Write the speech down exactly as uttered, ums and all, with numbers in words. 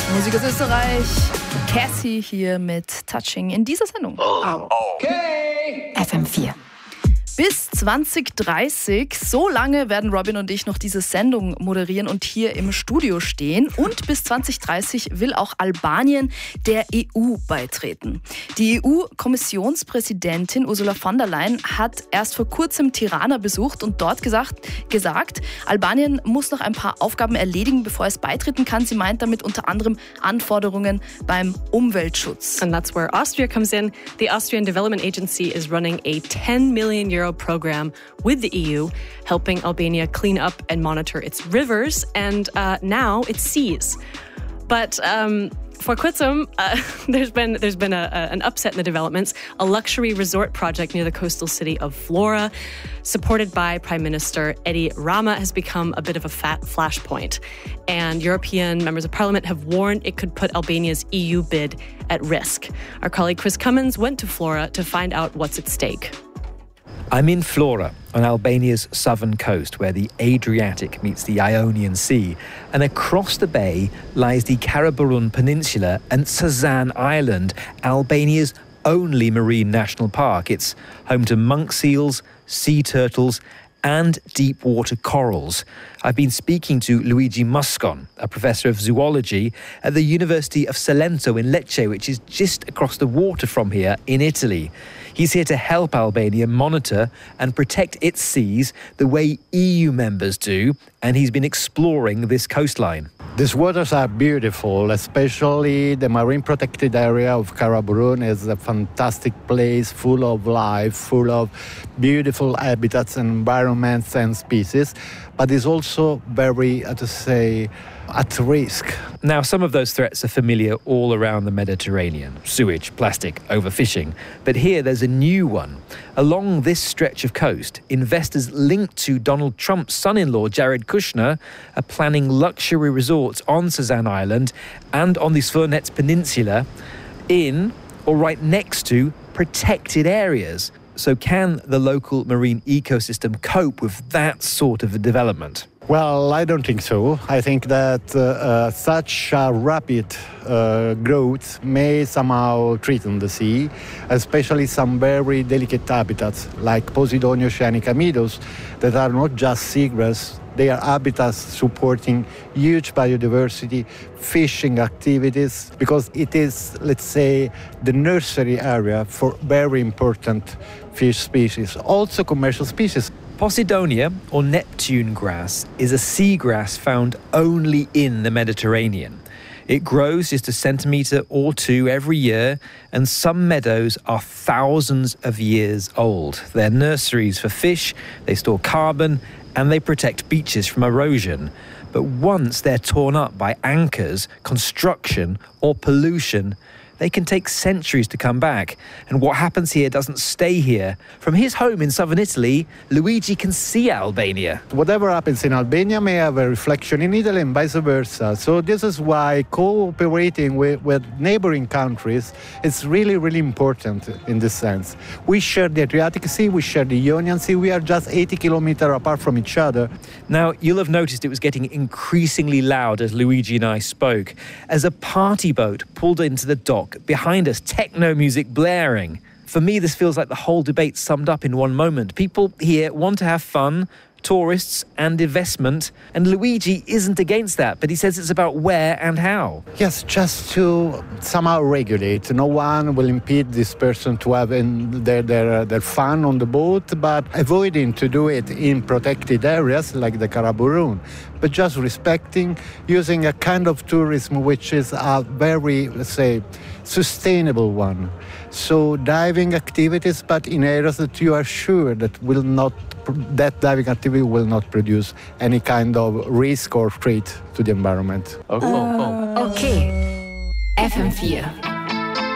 Musik aus Österreich. Cassie hier mit Touching in dieser Sendung. Okay. F M vier. Bis zwanzig dreißig, so lange werden Robin und ich noch diese Sendung moderieren und hier im Studio stehen. Und bis zwanzig dreißig will auch Albanien der E U beitreten. Die E U-Kommissionspräsidentin Ursula von der Leyen hat erst vor kurzem Tirana besucht und dort gesagt, gesagt, Albanien muss noch ein paar Aufgaben erledigen, bevor es beitreten kann. Sie meint damit unter anderem Anforderungen beim Umweltschutz. And that's where Austria comes in. The Austrian Development Agency is running a ten million euro program with the E U, helping Albania clean up and monitor its rivers and uh, now its seas. But um, vor kurzem, uh, there's been there's been a, a, an upset in the developments. A luxury resort project near the coastal city of Flora, supported by Prime Minister Edi Rama, has become a bit of a fat flashpoint. And European members of parliament have warned it could put Albania's E U bid at risk. Our colleague Chris Cummins went to Flora to find out what's at stake. I'm in Flora, on Albania's southern coast, where the Adriatic meets the Ionian Sea, and across the bay lies the Karaburun Peninsula and Sazan Island, Albania's only marine national park. It's home to monk seals, sea turtles, and deep water corals. I've been speaking to Luigi Muscon, a professor of zoology at the University of Salento in Lecce, which is just across the water from here in Italy. He's here to help Albania monitor and protect its seas the way E U members do, and he's been exploring this coastline. These waters are beautiful, especially the marine protected area of Karaburun is a fantastic place, full of life, full of beautiful habitats and environments and species, but is also very, how to say, at risk. Now, some of those threats are familiar all around the Mediterranean. Sewage, plastic, overfishing. But here there's a new one. Along this stretch of coast, investors linked to Donald Trump's son-in-law, Jared Kushner, are planning luxury resorts on Sazan Island and on the Svernets Peninsula in or right next to protected areas. So can the local marine ecosystem cope with that sort of a development? Well, I don't think so. I think that uh, uh, such a rapid uh, growth may somehow threaten the sea, especially some very delicate habitats like Posidonia oceanica meadows that are not just seagrass. They are habitats supporting huge biodiversity, fishing activities, because it is, let's say, the nursery area for very important fish species, also commercial species. Posidonia, or Neptune grass, is a seagrass found only in the Mediterranean. It grows just a centimetre or two every year, and some meadows are thousands of years old. They're nurseries for fish, they store carbon, and they protect beaches from erosion. But once they're torn up by anchors, construction, or pollution, they can take centuries to come back. And what happens here doesn't stay here. From his home in southern Italy, Luigi can see Albania. Whatever happens in Albania may have a reflection in Italy and vice versa. So this is why cooperating with, with neighboring countries is really, really important in this sense. We share the Adriatic Sea, we share the Ionian Sea, we are just eighty kilometers apart from each other. Now, you'll have noticed it was getting increasingly loud as Luigi and I spoke, as a party boat pulled into the dock behind us, techno music blaring. For me, this feels like the whole debate summed up in one moment. People here want to have fun, tourists and investment, and Luigi isn't against that, but he says it's about where and how. Yes, just to somehow regulate. No one will impede this person to have in their, their, their fun on the boat, but avoiding to do it in protected areas like the Karaburun, but just respecting, using a kind of tourism which is a very, let's say, sustainable one. So diving activities, but in areas that you are sure that will not that diving activity will not produce any kind of risk or threat to the environment. Oh. Okay. F M vier.